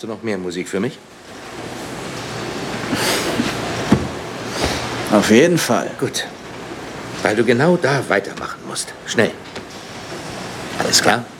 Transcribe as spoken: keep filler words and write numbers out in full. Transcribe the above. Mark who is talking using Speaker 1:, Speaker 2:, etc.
Speaker 1: du noch mehr Musik für mich?
Speaker 2: Auf jeden Fall.
Speaker 1: Gut. Weil du genau da weitermachen musst. Schnell. Alles klar?